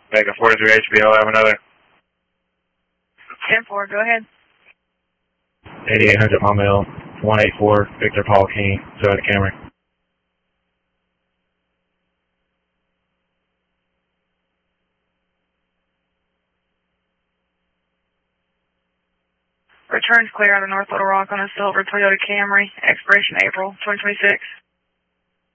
Vega 43 HBO, I have another. 10-4, go ahead. 8800 Maumelle, 184 Victor Paul King, Toyota Camry. Returns clear out of North Little Rock on a silver Toyota Camry, expiration April 2026.